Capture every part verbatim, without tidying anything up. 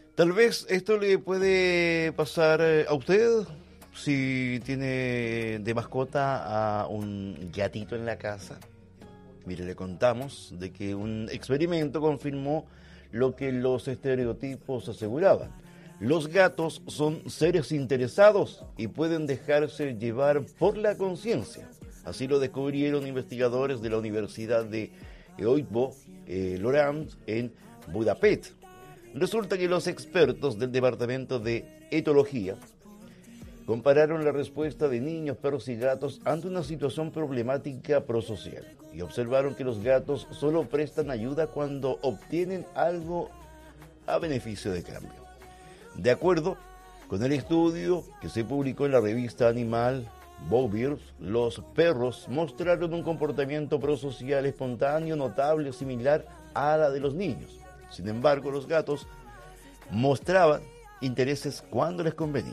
Tal vez esto le puede pasar eh, a usted si tiene de mascota a un gatito en la casa. Mire, le contamos de que un experimento confirmó lo que los estereotipos aseguraban. Los gatos son seres interesados y pueden dejarse llevar por la conciencia. Así lo descubrieron investigadores de la Universidad de Oitbo, eh, Lorand, en Budapest. Resulta que los expertos del Departamento de Etología compararon la respuesta de niños, perros y gatos ante una situación problemática prosocial y observaron que los gatos solo prestan ayuda cuando obtienen algo a beneficio de cambio. De acuerdo con el estudio que se publicó en la revista Animal Behaviors, los perros mostraron un comportamiento prosocial espontáneo notable similar a la de los niños. Sin embargo, los gatos mostraban intereses cuando les convenía.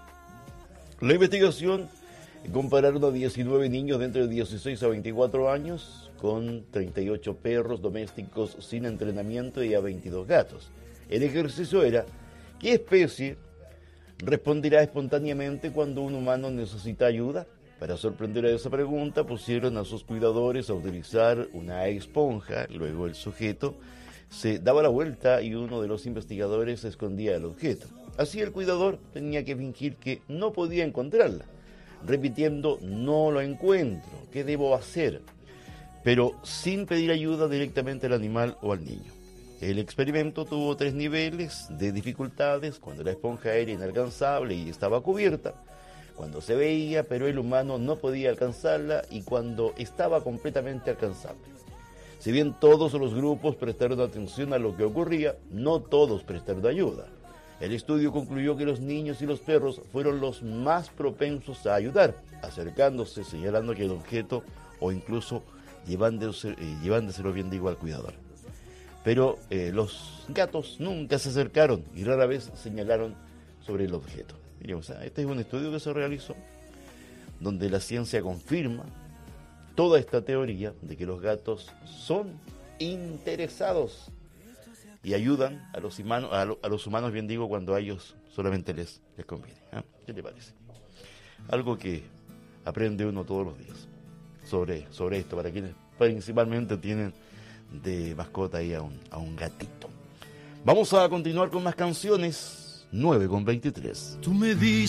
La investigación compararon a diecinueve niños de entre dieciséis a veinticuatro años con treinta y ocho perros domésticos sin entrenamiento y a veintidós gatos. El ejercicio era: ¿qué especie responderá espontáneamente cuando un humano necesita ayuda? Para sorprender a esa pregunta, pusieron a sus cuidadores a utilizar una esponja. Luego el sujeto se daba la vuelta y uno de los investigadores escondía el objeto. Así el cuidador tenía que fingir que no podía encontrarla, repitiendo: no lo encuentro, ¿qué debo hacer? Pero sin pedir ayuda directamente al animal o al niño. El experimento tuvo tres niveles de dificultades: cuando la esponja era inalcanzable y estaba cubierta, cuando se veía pero el humano no podía alcanzarla, y cuando estaba completamente alcanzable. Si bien todos los grupos prestaron atención a lo que ocurría, no todos prestaron ayuda. El estudio concluyó que los niños y los perros fueron los más propensos a ayudar, acercándose, señalando que el objeto o incluso llevándose, eh, llevándoselo, bien digo, al cuidador. Pero eh, los gatos nunca se acercaron y rara vez señalaron sobre el objeto. Miren, o sea, este es un estudio que se realizó donde la ciencia confirma toda esta teoría de que los gatos son interesados y ayudan a los humanos, a, lo, a los humanos, bien digo, cuando a ellos solamente les, les conviene. ¿eh? ¿Qué te parece? Algo que aprende uno todos los días sobre, sobre esto, para quienes principalmente tienen de mascota ahí a un, a un gatito. Vamos a continuar con más canciones. nueve con veintitrés. Tú me dices